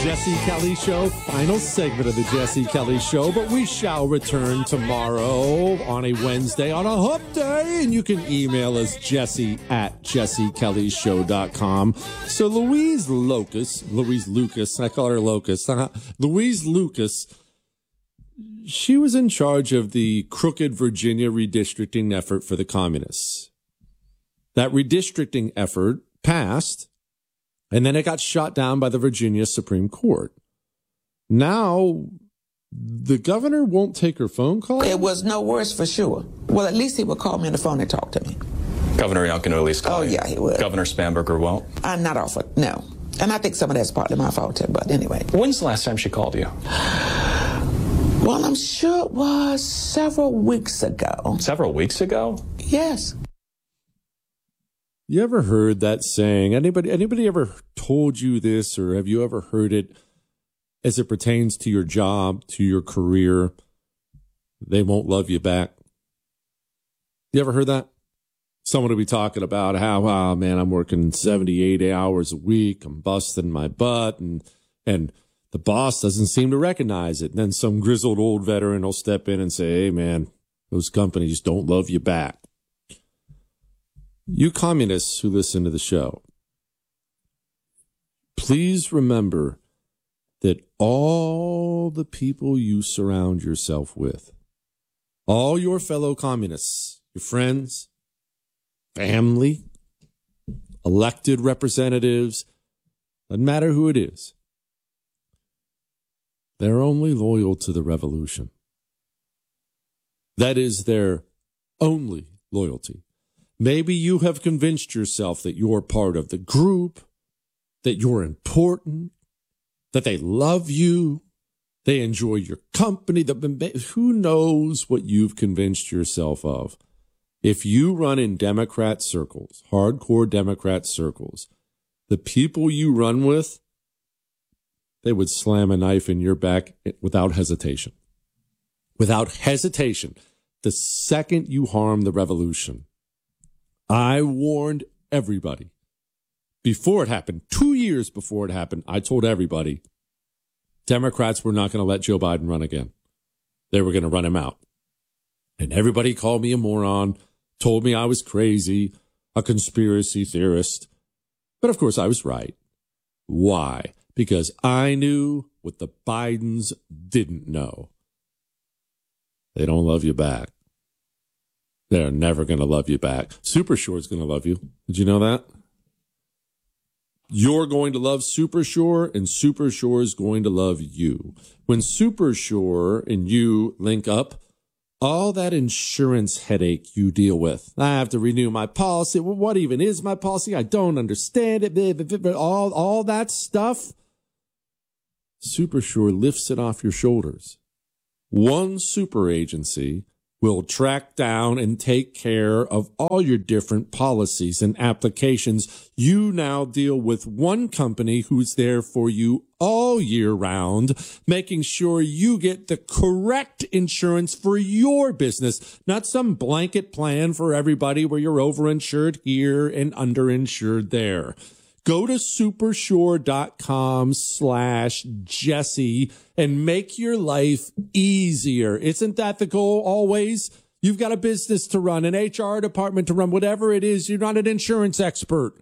Jesse Kelly Show, final segment of the Jesse Kelly Show, but we shall return tomorrow on a Wednesday on a hump day, and you can email us jesse@jessekellyshow.com. So Louise Lucas, I call her Locust, Louise Lucas, she was in charge of the crooked Virginia redistricting effort for the communists. That redistricting effort passed, and then it got shot down by the Virginia Supreme Court. Now, the governor won't take her phone call? It was no worse for sure. Well, at least he would call me on the phone and talk to me. Governor Youngkin will at least call you. Yeah, he would. Governor Spanberger won't? I'm not offered, no. And I think some of that's partly my fault, too, but anyway. When's the last time she called you? Well, I'm sure it was several weeks ago. Several weeks ago? Yes. You ever heard that saying? Anybody ever told you this, or have you ever heard it as it pertains to your job, to your career? They won't love you back. You ever heard that? Someone will be talking about how, oh, man, I'm working 78 hours a week. I'm busting my butt, and the boss doesn't seem to recognize it. And then some grizzled old veteran will step in and say, hey, man, those companies don't love you back. You communists who listen to the show, please remember that all the people you surround yourself with, all your fellow communists, your friends, family, elected representatives, doesn't matter who it is, they're only loyal to the revolution. That is their only loyalty. Maybe you have convinced yourself that you're part of the group, that you're important, that they love you, they enjoy your company. Who knows what you've convinced yourself of? If you run in Democrat circles, hardcore Democrat circles, the people you run with, they would slam a knife in your back without hesitation. Without hesitation, the second you harm the revolution. I warned everybody before it happened, 2 years before it happened. I told everybody Democrats were not going to let Joe Biden run again. They were going to run him out. And everybody called me a moron, told me I was crazy, a conspiracy theorist. But of course I was right. Why? Because I knew what the Bidens didn't know. They don't love you back. They're never going to love you back. Super Shore is going to love you. Did you know that? You're going to love Super Shore, and Super Shore is going to love you. When Super Shore and you link up, all that insurance headache you deal with. I have to renew my policy. Well, what even is my policy? I don't understand it. All that stuff. Super Shore lifts it off your shoulders. One super agency will track down and take care of all your different policies and applications. You now deal with one company who's there for you all year round, making sure you get the correct insurance for your business, not some blanket plan for everybody where you're overinsured here and underinsured there. Go to supershore.com/Jesse and make your life easier. Isn't that the goal always? You've got a business to run, an HR department to run, whatever it is. You're not an insurance expert.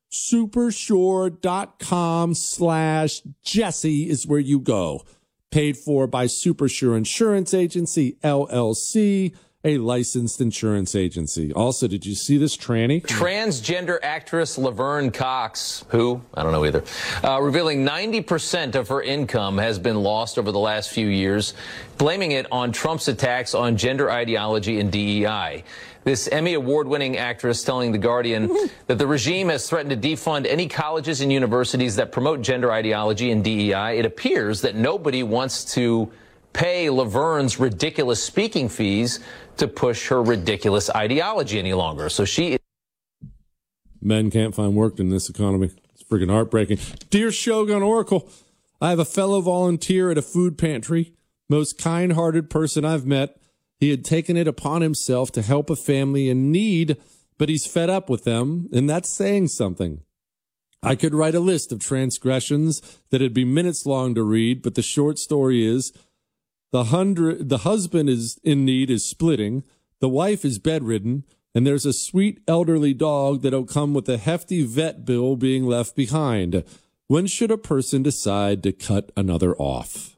Supershore.com/Jesse is where you go. Paid for by Supershore Insurance Agency, LLC, a licensed insurance agency. Also, did you see this tranny? Transgender actress Laverne Cox, who, I don't know either, revealing 90% of her income has been lost over the last few years, blaming it on Trump's attacks on gender ideology and DEI. This Emmy award-winning actress telling The Guardian that the regime has threatened to defund any colleges and universities that promote gender ideology and DEI. It appears that nobody wants to pay Laverne's ridiculous speaking fees to push her ridiculous ideology any longer. So she... Men can't find work in this economy. It's freaking heartbreaking. Dear Shogun Oracle, I have a fellow volunteer at a food pantry, most kind-hearted person I've met. He had taken it upon himself to help a family in need, but he's fed up with them, and that's saying something. I could write a list of transgressions that'd be minutes long to read, but the short story is the husband is in need is splitting, the wife is bedridden, and there's a sweet elderly dog that'll come with a hefty vet bill being left behind. When should a person decide to cut another off?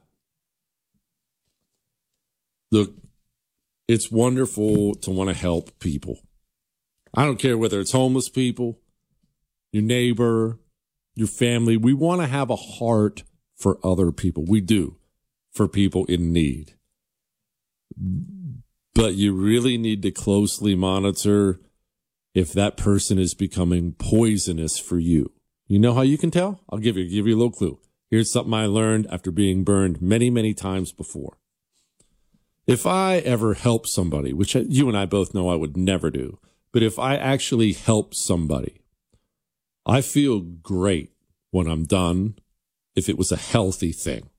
Look, it's wonderful to want to help people. I don't care whether it's homeless people, your neighbor, your family. We want to have a heart for other people. We do, for people in need. But you really need to closely monitor if that person is becoming poisonous for you. You know how you can tell? I'll give you a little clue. Here's something I learned after being burned many, many times before. If I ever help somebody, which you and I both know I would never do, but if I actually help somebody, I feel great when I'm done if it was a healthy thing.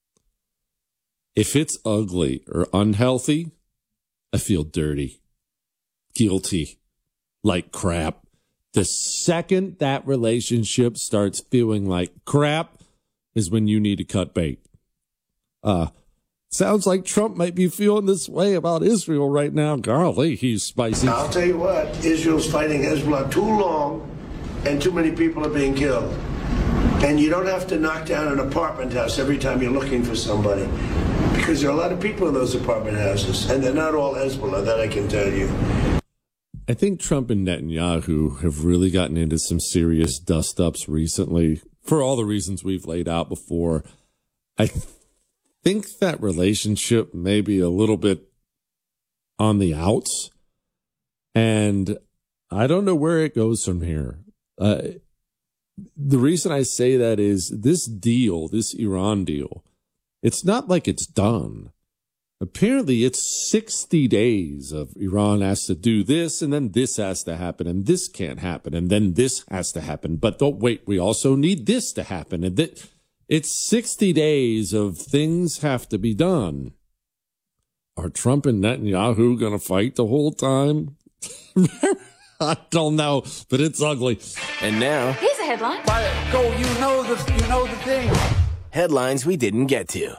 If it's ugly or unhealthy, I feel dirty, guilty, like crap. The second that relationship starts feeling like crap is when you need to cut bait. Sounds like Trump might be feeling this way about Israel right now. Golly, he's spicy. I'll tell you what, Israel's fighting Hezbollah too long and too many people are being killed. And you don't have to knock down an apartment house every time you're looking for somebody. Because there are a lot of people in those apartment houses, and they're not all Hezbollah, that I can tell you. I think Trump and Netanyahu have really gotten into some serious dust-ups recently for all the reasons we've laid out before. I think that relationship may be a little bit on the outs, and I don't know where it goes from here. The reason I say that is this deal, this Iran deal, it's not like it's done. Apparently, it's 60 days of Iran has to do this, and then this has to happen, and this can't happen, and then this has to happen. But don't wait, we also need this to happen. And it's 60 days of things have to be done. Are Trump and Netanyahu going to fight the whole time? I don't know, but it's ugly. And now, here's a headline. Go, you know the thing. Headlines we didn't get to.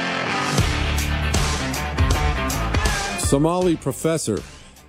Somali professor.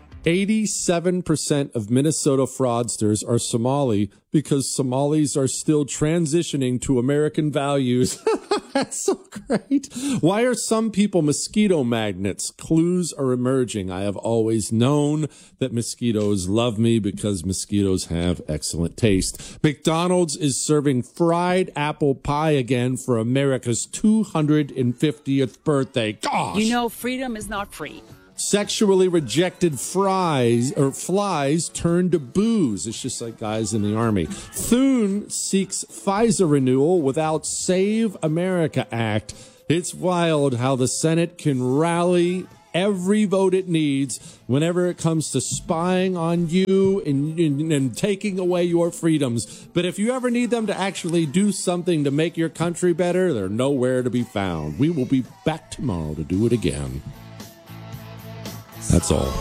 87% of Minnesota fraudsters are Somali because Somalis are still transitioning to American values. That's so great. Why are some people mosquito magnets? Clues are emerging. I have always known that mosquitoes love me because mosquitoes have excellent taste. McDonald's is serving fried apple pie again for America's 250th birthday. Gosh! You know, freedom is not free. Sexually rejected flies turn to booze. It's just like guys in the army. Thune seeks FISA renewal without Save America Act. It's wild how the Senate can rally every vote it needs whenever it comes to spying on you and taking away your freedoms. But if you ever need them to actually do something to make your country better, they're nowhere to be found. We will be back tomorrow to do it again. That's all.